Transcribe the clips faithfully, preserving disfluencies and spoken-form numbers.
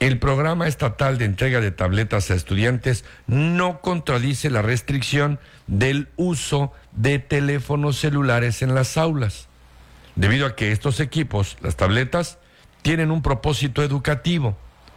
el programa estatal de entrega de tabletas a estudiantes no contradice la restricción del uso de teléfonos celulares en las aulas, debido a que estos equipos, las tabletas, tienen un propósito educativo.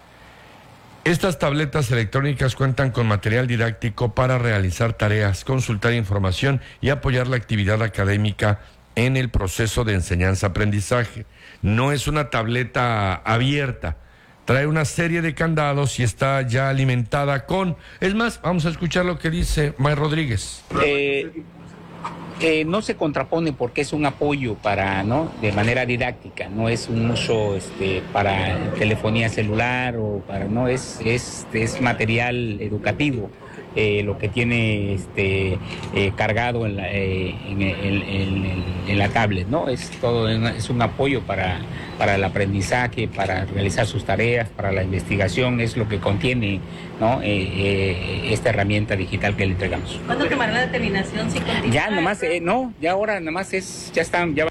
Estas tabletas electrónicas cuentan con material didáctico para realizar tareas, consultar información y apoyar la actividad académica en el proceso de enseñanza-aprendizaje. No es una tableta abierta, trae una serie de candados y está ya alimentada con... Es más, vamos a escuchar lo que dice May Rodríguez. Eh, eh, no se contrapone porque es un apoyo para, ¿no? De manera didáctica, no es un uso este, para telefonía celular o para, no, es, es, es material educativo. Eh, lo que tiene este, eh, cargado en la, eh, en, en, en, en la tablet, ¿no? Es todo, es un apoyo para, para el aprendizaje, para realizar sus tareas, para la investigación, es lo que contiene, ¿no? Eh, eh, esta herramienta digital que le entregamos. ¿Cuándo tomará la determinación si continúa? Ya nomás, eh, no, ya ahora nomás es, ya están, ya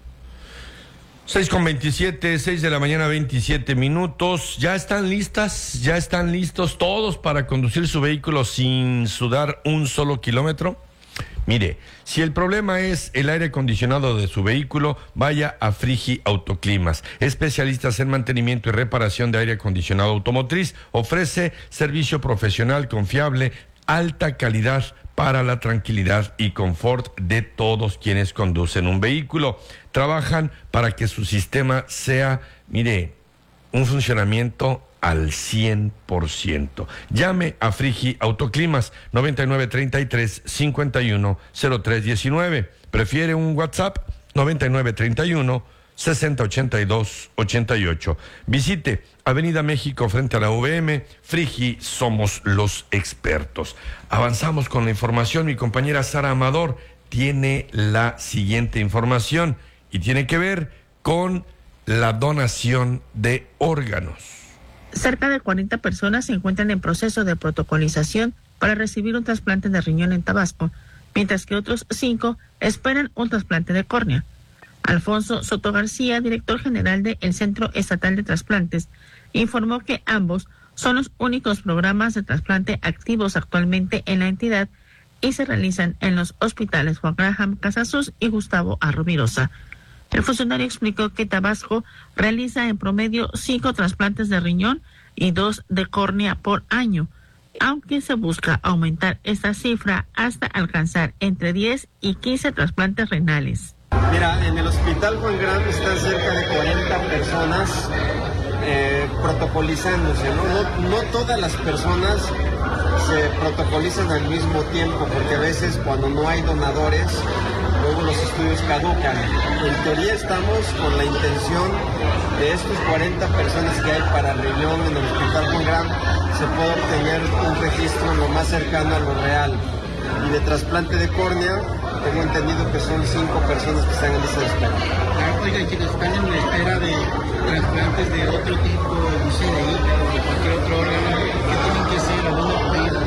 seis con veintisiete, seis de la mañana, veintisiete minutos. Ya están listas, ya están listos todos para conducir su vehículo sin sudar un solo kilómetro. Mire, si el problema es el aire acondicionado de su vehículo, vaya a Frigi Autoclimas. Especialistas en mantenimiento y reparación de aire acondicionado automotriz. Ofrece servicio profesional, confiable, alta calidad para la tranquilidad y confort de todos quienes conducen un vehículo. Trabajan para que su sistema sea, mire, un funcionamiento al cien por ciento. Llame a Frigi Autoclimas noventa y nueve treinta y tres cincuenta y uno cero tres diecinueve. ¿Prefiere un WhatsApp? noventa y nueve treinta y uno sesenta ochenta y dos ochenta y ocho. Visite Avenida México frente a la U V M. Frigi, somos los expertos. Avanzamos con la información. Mi compañera Sara Amador tiene la siguiente información y tiene que ver con la donación de órganos. Cerca de cuarenta personas se encuentran en proceso de protocolización para recibir un trasplante de riñón en Tabasco, mientras que otros cinco esperan un trasplante de córnea. Alfonso Soto García, director general del Centro Estatal de Trasplantes, informó que ambos son los únicos programas de trasplante activos actualmente en la entidad y se realizan en los hospitales Juan Graham Casasus y Gustavo Arrovirosa. El funcionario explicó que Tabasco realiza en promedio cinco trasplantes de riñón y dos de córnea por año, aunque se busca aumentar esta cifra hasta alcanzar entre diez y quince trasplantes renales. Mira, en el Hospital Juan Graham están cerca de cuarenta personas eh, protocolizándose, ¿no? No, no todas las personas se protocolizan al mismo tiempo, porque a veces cuando no hay donadores, luego los estudios caducan. En teoría estamos con la intención de estos cuarenta personas que hay para riñón en el Hospital Juan Graham, se puede obtener un registro lo más cercano a lo real. Y de trasplante de córnea, tengo entendido que son cinco personas que están en lista de espera. Oigan, quienes están en la espera de trasplantes de otro tipo, no sé, de hígado o de cualquier otro órgano, ¿qué tienen que hacer? ¿A dónde pueden ir?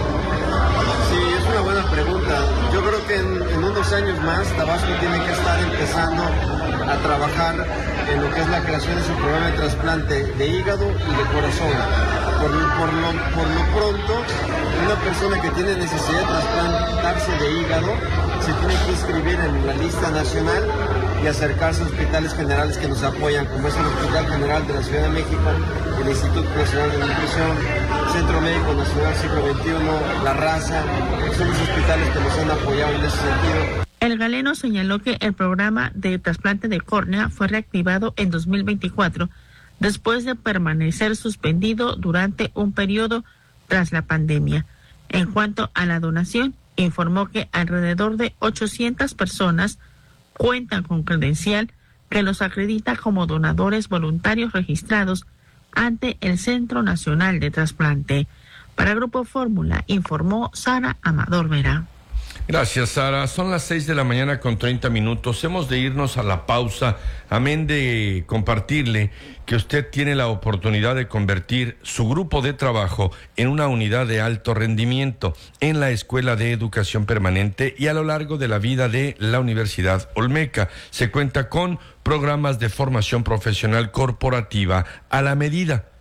Sí, es una buena pregunta. Yo creo que en, en unos años más Tabasco tiene que estar empezando a trabajar en lo que es la creación de su programa de trasplante de hígado y de corazón. Por, por, lo, por lo pronto, una persona que tiene necesidad de trasplantarse de hígado se tiene que inscribir en la lista nacional y acercarse a hospitales generales que nos apoyan, como es el Hospital General de la Ciudad de México, el Instituto Nacional de Nutrición, Centro Médico Nacional Siglo veintiuno, La Raza, son los hospitales que nos han apoyado en ese sentido. El galeno señaló que el programa de trasplante de córnea fue reactivado en dos mil veinticuatro, después de permanecer suspendido durante un periodo tras la pandemia. En cuanto a la donación, informó que alrededor de ochocientas personas cuentan con credencial que los acredita como donadores voluntarios registrados ante el Centro Nacional de Trasplante. Para Grupo Fórmula, informó Sara Amador Vera. Gracias, Sara. Son las seis de la mañana con treinta minutos. Hemos de irnos a la pausa. Amén de compartirle que usted tiene la oportunidad de convertir su grupo de trabajo en una unidad de alto rendimiento en la Escuela de Educación Permanente y a lo largo de la vida de la Universidad Olmeca. Se cuenta con programas de formación profesional corporativa a la medida